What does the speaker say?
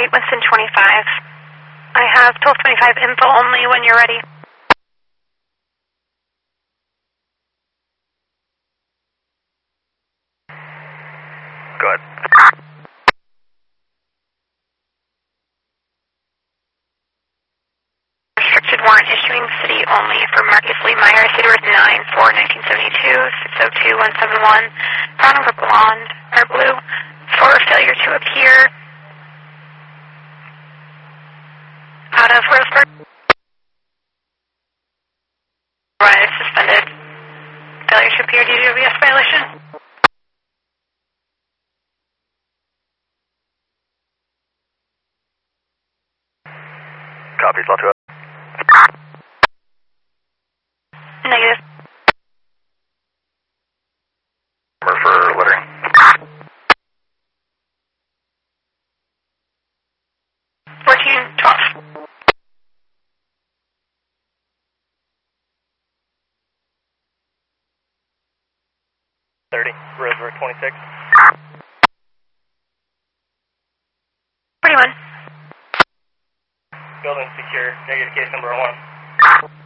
Winston 25. I have 1225 info only when you're ready. Go ahead. Restricted warrant issuing city only for Marcus Lee Meyer, Cedars 9-4-1972, 602-171, brown over blonde, or blue, for failure to appear out of Roseburg. Right, suspended. Failure to appear due to OBS violation. Copy, slot 2. Negative. Number for littering. Fourteen 12. Roseburg 26. 41. Building secure. Negative case number 1.